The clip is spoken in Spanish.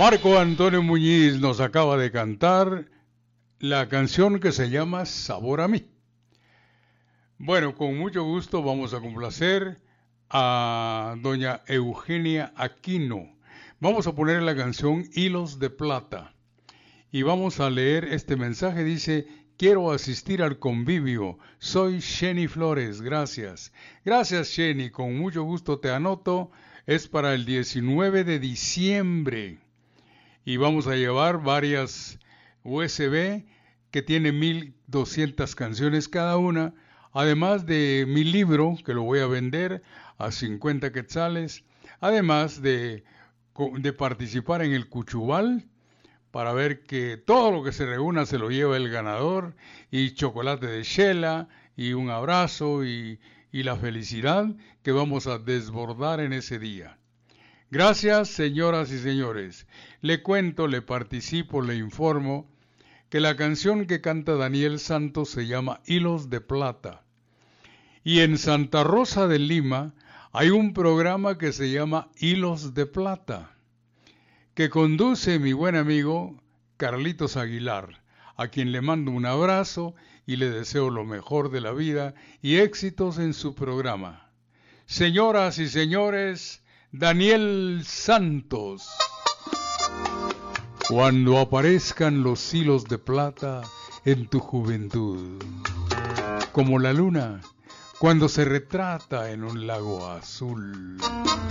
Marco Antonio Muñiz nos acaba de cantar la canción que se llama Sabor a mí. Bueno, con mucho gusto vamos a complacer a doña Eugenia Aquino. Vamos a poner la canción Hilos de Plata y vamos a leer este mensaje. Dice: quiero asistir al convivio. Soy Sheni Flores, gracias. Gracias, Sheni, con mucho gusto te anoto. Es para el 19 de diciembre. Y vamos a llevar varias USB que tienen 1200 canciones cada una, además de mi libro, que lo voy a vender a 50 quetzales, además de participar en el Cuchubal, para ver que todo lo que se reúna se lo lleva el ganador, y chocolate de Shela, y un abrazo, y la felicidad que vamos a desbordar en ese día. Gracias, señoras y señores. Le cuento, le participo, le informo que la canción que canta Daniel Santos se llama Hilos de Plata. Y en Santa Rosa de Lima hay un programa que se llama Hilos de Plata, que conduce mi buen amigo Carlitos Aguilar, a quien le mando un abrazo y le deseo lo mejor de la vida y éxitos en su programa. Señoras y señores, Daniel Santos. Cuando aparezcan los hilos de plata en tu juventud, como la luna cuando se retrata en un lago azul.